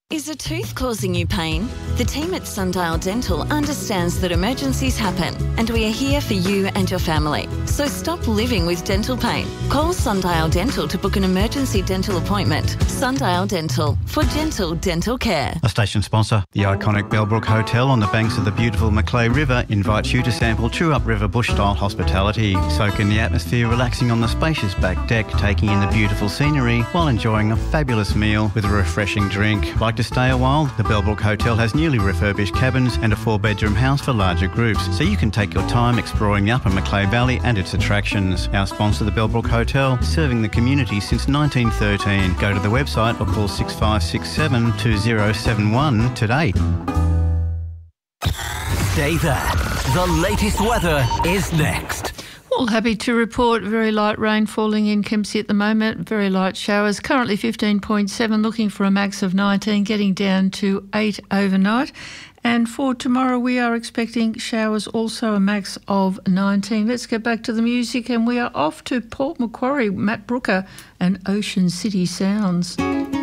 Is a tooth causing you pain? The team at Sundial Dental understands that emergencies happen, and we are here for you and your family. So stop living with dental pain. Call Sundial Dental to book an emergency dental appointment. Sundial Dental, for gentle dental care. A station sponsor, the iconic Bellbrook Hotel on the banks of the beautiful Macleay River, invites you to sample True Up River bush-style hospitality. Soak in the atmosphere, relaxing on the spacious back deck, taking in the beautiful scenery while enjoying a fabulous meal with a refreshing drink. Like to stay a while? The Bellbrook Hotel has newly refurbished cabins and a 4-bedroom house for larger groups, so you can take your time exploring the Upper Macleay Valley and its attractions. Our sponsor, the Bellbrook Hotel, serving the community since 1913. Go to the website or call 6567 2071 today. Stay there. The latest weather is next. Well, happy to report very light rain falling in Kempsey at the moment, very light showers. Currently 15.7, looking for a max of 19, getting down to 8 overnight. And for tomorrow we are expecting showers, also a max of 19. Let's get back to the music, and we are off to Port Macquarie, Matt Brooker and Ocean City Sounds.